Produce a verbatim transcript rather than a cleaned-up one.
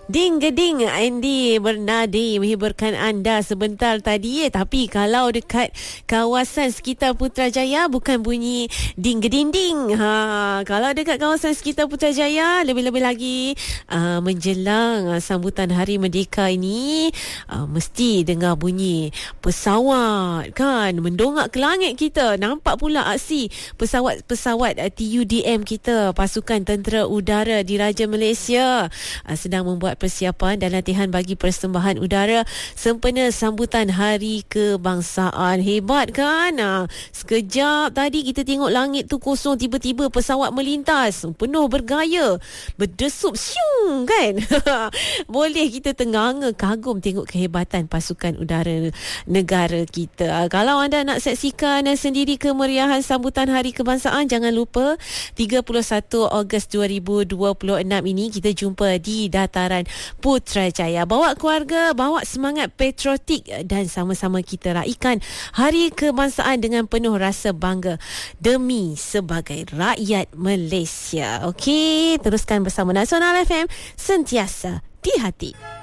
Ding geding Andy Bernadi menghiburkan anda sebentar tadi eh. Tapi kalau dekat kawasan sekitar Putrajaya bukan bunyi ding geding ding. Ha, kalau dekat kawasan sekitar Putrajaya lebih-lebih lagi uh, menjelang uh, sambutan Hari Merdeka ini uh, mesti dengar bunyi pesawat kan mendongak ke langit kita. Nampak pula aksi pesawat-pesawat uh, T U D M kita, Pasukan Tentera Udara Diraja Malaysia uh, sedang membuat persiapan dan latihan bagi persembahan udara sempena sambutan Hari Kebangsaan. Hebat kan? Ha, sekejap tadi kita tengok langit tu kosong, tiba-tiba pesawat melintas penuh bergaya, berdesup siung kan. Boleh kita tenganga kagum tengok kehebatan pasukan udara negara kita. Kalau anda nak saksikan sendiri kemeriahan sambutan Hari Kebangsaan, jangan lupa tiga puluh satu Ogos dua ribu dua puluh enam ini kita jumpa di dataran Putrajaya. Bawa keluarga, bawa semangat patriotik dan sama-sama kita raikan Hari Kebangsaan dengan penuh rasa bangga demi sebagai rakyat Malaysia. Okey, teruskan bersama Nasional F M, sentiasa di hati.